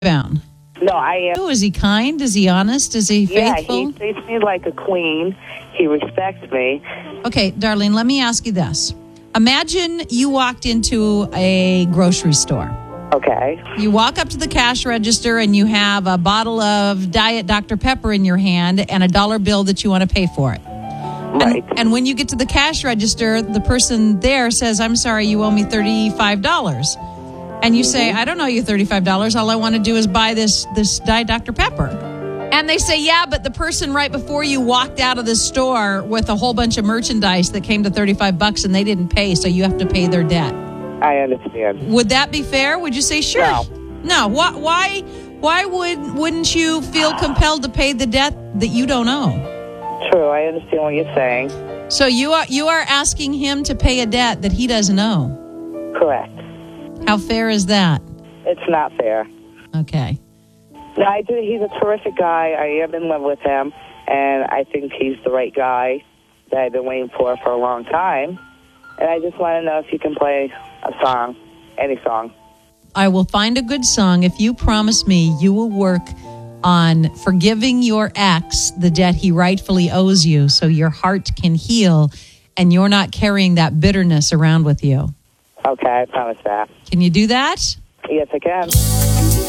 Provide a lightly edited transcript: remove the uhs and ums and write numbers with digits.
Bound. No, I am. Oh, is he kind? Is he honest? Is he faithful? Yeah, he treats me like a queen. He respects me. Okay, darling, let me ask you this. Imagine you walked into a grocery store. Okay. You walk up to the cash register and you have a bottle of Diet Dr. Pepper in your hand and a dollar bill that you want to pay for it. Right. And when you get to the cash register, the person there says, I'm sorry, you owe me $35. And you say, I don't owe you $35. All I want to do is buy this Diet Dr. Pepper. And they say, yeah, but the person right before you walked out of the store with a whole bunch of merchandise that came to $35 and they didn't pay, so you have to pay their debt. I understand. Would that be fair? Would you say, sure? No. Why wouldn't you feel compelled to pay the debt that you don't owe? True, I understand what you're saying. So you are asking him to pay a debt that he doesn't owe. Correct. How fair is that? It's not fair. Okay. No, I do. He's a terrific guy. I am in love with him, and I think he's the right guy that I've been waiting for a long time. And I just want to know if you can play a song, any song. I will find a good song if you promise me you will work on forgiving your ex the debt he rightfully owes you so your heart can heal and you're not carrying that bitterness around with you. Okay, I promise that. Can you do that? Yes, I can.